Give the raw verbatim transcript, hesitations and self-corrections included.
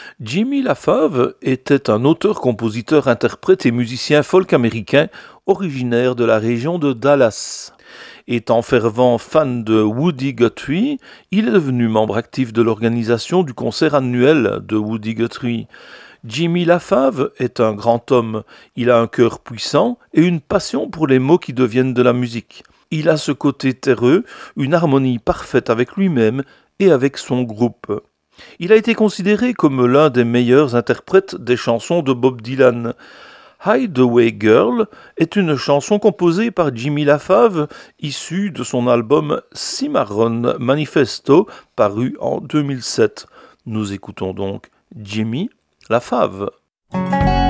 Jimmy LaFave était un auteur, compositeur, interprète et musicien folk américain originaire de la région de Dallas. Étant fervent fan de Woody Guthrie, il est devenu membre actif de l'organisation du concert annuel de Woody Guthrie. Jimmy LaFave est un grand homme. Il a un cœur puissant et une passion pour les mots qui deviennent de la musique. Il a ce côté terreux, une harmonie parfaite avec lui-même et avec son groupe. Il a été considéré comme l'un des meilleurs interprètes des chansons de Bob Dylan. Hideaway Girl est une chanson composée par Jimmy LaFave, issue de son album Cimarron Manifesto, paru en deux mille sept. Nous écoutons donc Jimmy LaFave.